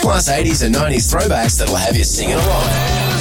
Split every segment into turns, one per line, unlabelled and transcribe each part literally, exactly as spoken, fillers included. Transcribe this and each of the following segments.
plus eighties and nineties throwbacks that'll have you singing along.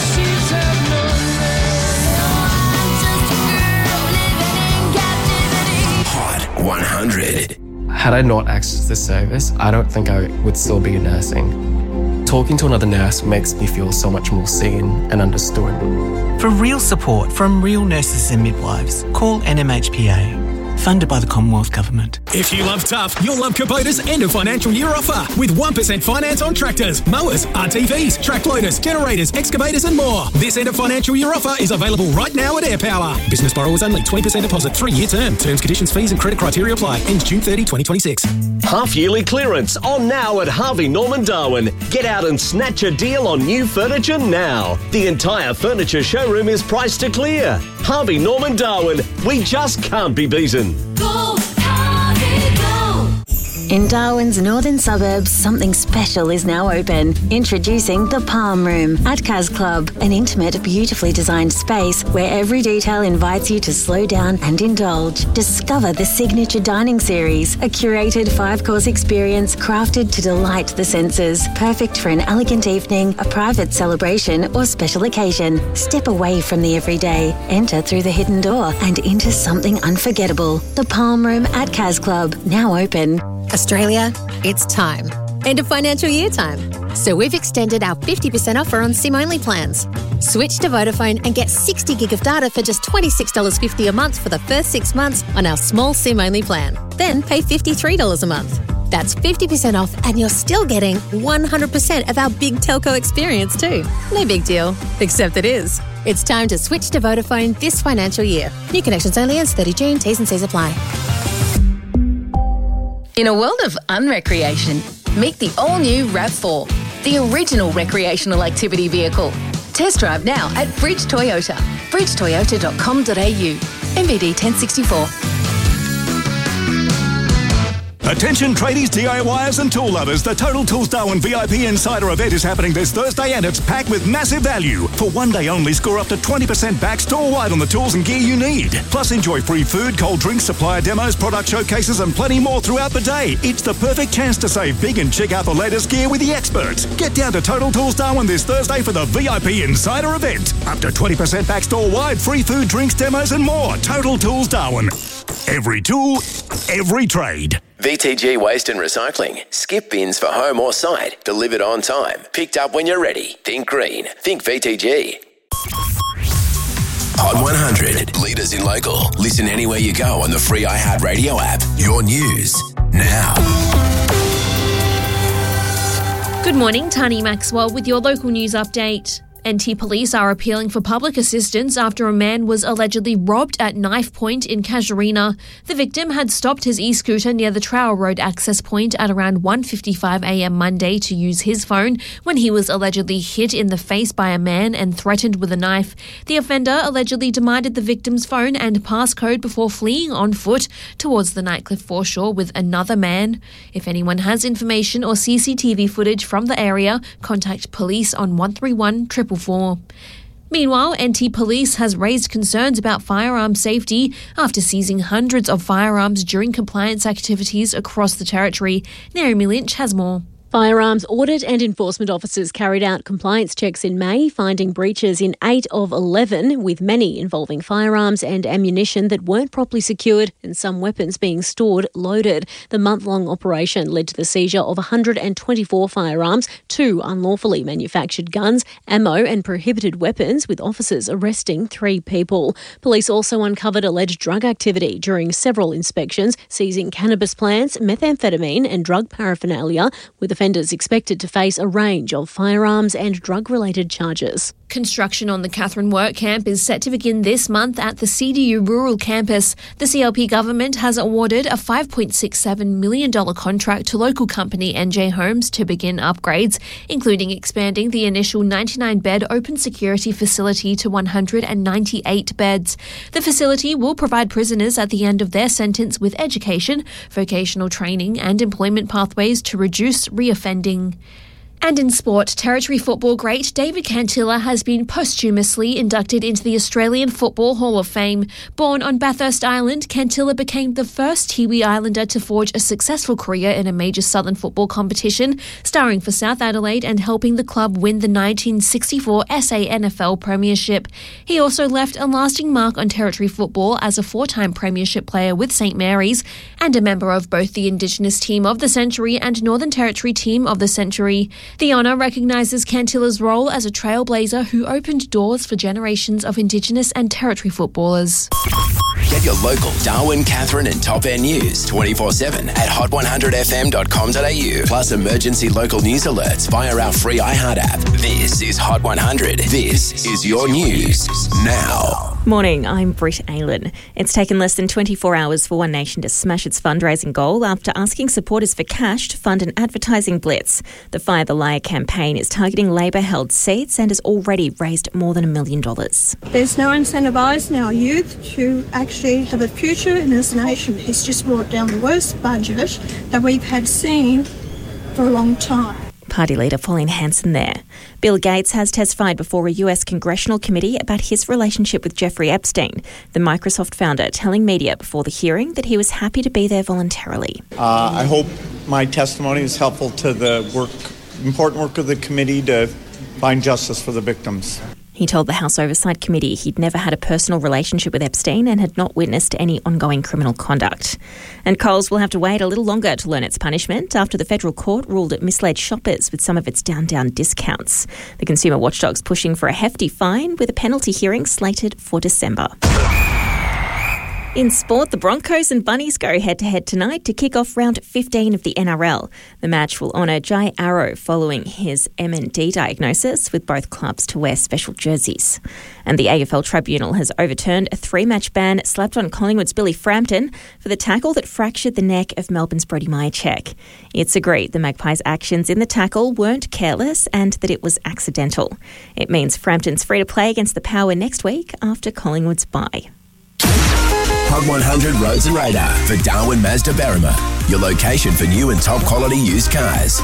Hot one hundred.
Had I not accessed this service, I don't think I would still be nursing. Talking to another nurse makes me feel so much more seen and understood.
For real support from real nurses and midwives, call N M H P A. Funded by the Commonwealth Government.
If you love tough, you'll love Kubota's end of financial year offer with one percent finance on tractors, mowers, R T Vs, track loaders, generators, excavators and more. This end of financial year offer is available right now at AirPower. Business borrowers only, twenty percent deposit, three-year term. Terms, conditions, fees and credit criteria apply. Ends June thirtieth, twenty twenty-six.
Half-yearly clearance on now at Harvey Norman Darwin. Get out and snatch a deal on new furniture now. The entire furniture showroom is priced to clear. Harvey Norman Darwin. We just can't be beaten.
Go, Harvey, go!
In Darwin's northern suburbs, something special is now open. Introducing the Palm Room at Cas Club, an intimate, beautifully designed space where every detail invites you to slow down and indulge. Discover the Signature Dining Series, a curated five-course experience crafted to delight the senses. Perfect for an elegant evening, a private celebration or special occasion. Step away from the everyday, enter through the hidden door and into something unforgettable. The Palm Room at Cas Club, now open.
Australia, it's time. End of financial year time. So we've extended our fifty percent offer on SIM-only plans. Switch to Vodafone and get sixty gig of data for just twenty-six dollars fifty a month for the first six months on our small SIM-only plan. Then pay fifty-three dollars a month. That's fifty percent off and you're still getting one hundred percent of our big telco experience too. No big deal, except it is. It's time to switch to Vodafone this financial year. New connections only ends thirtieth of June. T's and C's apply.
In a world of unrecreation, meet the all-new RAV four, the original recreational activity vehicle. Test drive now at Bridge Toyota, bridge toyota dot com dot a u, M V D ten sixty-four.
Attention tradies, D I Yers and tool lovers. The Total Tools Darwin V I P Insider event is happening this Thursday and it's packed with massive value. For one day only, score up to twenty percent back store-wide on the tools and gear you need. Plus enjoy free food, cold drinks, supplier demos, product showcases and plenty more throughout the day. It's the perfect chance to save big and check out the latest gear with the experts. Get down to Total Tools Darwin this Thursday for the V I P Insider event. Up to twenty percent back store-wide, free food, drinks, demos and more. Total Tools Darwin. Every tool, every trade.
V T G Waste and Recycling. Skip bins for home or site. Delivered on time. Picked up when you're ready. Think green. Think V T G. Hot one hundred. Leaders in local. Listen anywhere you go on the free iHeartRadio app. Your news now.
Good morning, Tani Maxwell with your local news update. N T Police are appealing for public assistance after a man was allegedly robbed at knife point in Casuarina. The victim had stopped his e-scooter near the Trowell Road access point at around one fifty-five a m Monday to use his phone when he was allegedly hit in the face by a man and threatened with a knife. The offender allegedly demanded the victim's phone and passcode before fleeing on foot towards the Nightcliff foreshore with another man. If anyone has information or C C T V footage from the area, contact police on one three one four four four. Meanwhile, N T Police has raised concerns about firearm safety after seizing hundreds of firearms during compliance activities across the territory. Naomi Lynch has more.
Firearms audit and enforcement officers carried out compliance checks in May, finding breaches in eight of eleven, with many involving firearms and ammunition that weren't properly secured and some weapons being stored loaded. The month-long operation led to the seizure of one hundred twenty-four firearms, two unlawfully manufactured guns, ammo and prohibited weapons, with officers arresting three people. Police also uncovered alleged drug activity during several inspections, seizing cannabis plants, methamphetamine and drug paraphernalia, with offenders expected to face a range of firearms and drug-related charges.
Construction on the Katherine Work Camp is set to begin this month at the C D U Rural Campus. The C L P government has awarded a five point six seven million dollars contract to local company N J Homes to begin upgrades, including expanding the initial ninety-nine bed open security facility to one hundred ninety-eight beds. The facility will provide prisoners at the end of their sentence with education, vocational training and employment pathways to reduce reoffending. And in sport, Territory football great David Cantilla has been posthumously inducted into the Australian Football Hall of Fame. Born on Bathurst Island, Cantilla became the first Tiwi Islander to forge a successful career in a major southern football competition, starring for South Adelaide and helping the club win the nineteen sixty-four S A N F L Premiership. He also left a lasting mark on Territory football as a four-time Premiership player with St Mary's and a member of both the Indigenous Team of the Century and Northern Territory Team of the Century. The honour recognises Cantilla's role as a trailblazer who opened doors for generations of Indigenous and Territory footballers.
Get your local Darwin, Catherine and Top End news twenty-four seven at hot one hundred f m dot com dot a u. Plus emergency local news alerts via our free iHeart app. This is Hot one hundred. This is your news now.
Morning, I'm Britt Aylen. It's taken less than twenty-four hours for One Nation to smash its fundraising goal after asking supporters for cash to fund an advertising blitz. The Fire the Liar campaign is targeting Labor-held seats and has already raised more than a million dollars.
There's no incentivising our youth to actually have a future in this nation. It's just brought down the worst budget that we've had seen for a long time.
Party leader Pauline Hanson there. Bill Gates has testified before a U S congressional committee about his relationship with Jeffrey Epstein, the Microsoft founder, telling media before the hearing that he was happy to be there voluntarily.
Uh, I hope my testimony is helpful to the work, important work of the committee to find justice for the victims.
He told the House Oversight Committee he'd never had a personal relationship with Epstein and had not witnessed any ongoing criminal conduct. And Coles will have to wait a little longer to learn its punishment after the federal court ruled it misled shoppers with some of its down-down discounts. The consumer watchdog's pushing for a hefty fine with a penalty hearing slated for December. In sport, the Broncos and Bunnies go head-to-head tonight to kick off round fifteen of the N R L. The match will honour Jai Arrow following his M N D diagnosis, with both clubs to wear special jerseys. And the A F L Tribunal has overturned a three-match ban slapped on Collingwood's Billy Frampton for the tackle that fractured the neck of Melbourne's Brody Myercheck. It's agreed the Magpies' actions in the tackle weren't careless and that it was accidental. It means Frampton's free to play against the Power next week after Collingwood's bye.
Hot one hundred Roads and Radar for Darwin Mazda Berrima, your location for new and top quality used cars.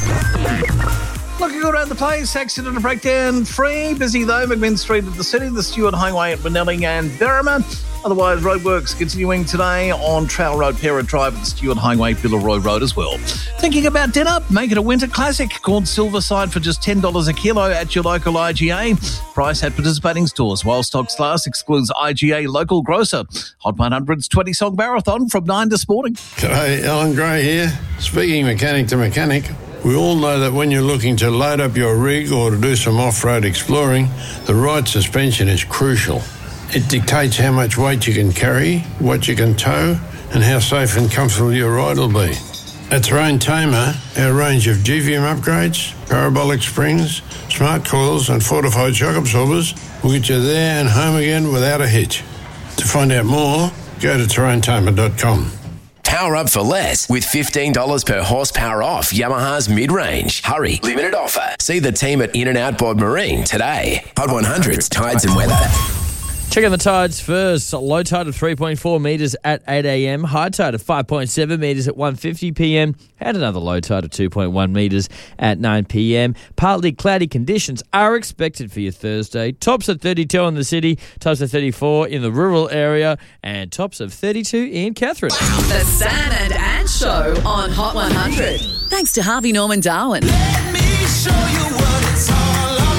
Looking around the place, accident and breakdown free. Busy though, McMinn Street at the city, the Stewart Highway at Benelli and Berrima. Otherwise, roadworks continuing today on Trail Road, Parrot Drive at the Stewart Highway, Billeroy Road as well. Thinking about dinner? Make it a winter classic. Called Silverside for just ten dollars a kilo at your local I G A. Price at participating stores. While stocks last, excludes I G A local grocer. Hot one hundred's twenty-song marathon from nine this morning.
G'day, Alan Gray here. Speaking mechanic to mechanic, we all know that when you're looking to load up your rig or to do some off-road exploring, the right suspension is crucial. It dictates how much weight you can carry, what you can tow, and how safe and comfortable your ride will be. At Terrain Tamer, our range of G V M upgrades, parabolic springs, smart coils and fortified shock absorbers will get you there and home again without a hitch. To find out more, go to terrain tamer dot com.
Power up for less with fifteen dollars per horsepower off Yamaha's mid-range. Hurry, limited offer. See the team at In-N-Out Board Marine today. Hot one hundred's Tides and Weather.
Check out the tides first. Low tide of three point four metres at eight a m. High tide of five point seven metres at one fifty p m. And another low tide of two point one metres at nine p m. Partly cloudy conditions are expected for your Thursday. Tops at thirty-two in the city, tops at thirty-four in the rural area, and tops of thirty-two in Catherine.
The Sam and Ann Show on Hot one hundred. Thanks to Harvey Norman Darwin.
Let me show you what it's all about.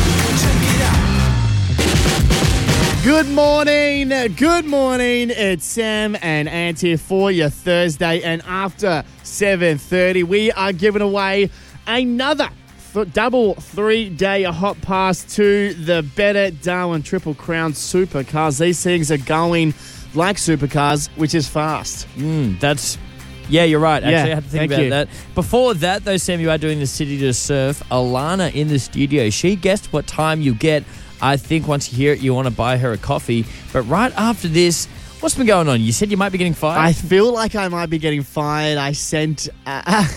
Good morning, good morning. It's Sam and Ant here for your Thursday, and after seven thirty, we are giving away another th- double three-day hot pass to the Better Darwin Triple Crown Supercars. These things are going like supercars, which is fast.
Mm, that's... Yeah, you're right. Actually,
yeah,
I had to think about
you.
that. Before that, though, Sam, you are doing the City to Surf. Alana in the studio, she guessed what time you get. I think once you hear it, you want to buy her a coffee. But right after this, what's been going on? You said you might be getting fired?
I feel like I might be getting fired. I sent uh,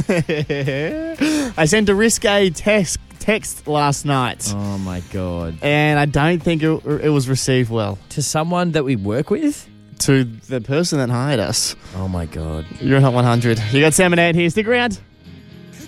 I sent a risque text, text last night.
Oh, my God.
And I don't think it, it was received well.
To someone that we work with?
To the person that hired us.
Oh, my God.
You're at Hot one hundred. You got Sam and Ant here. Stick around.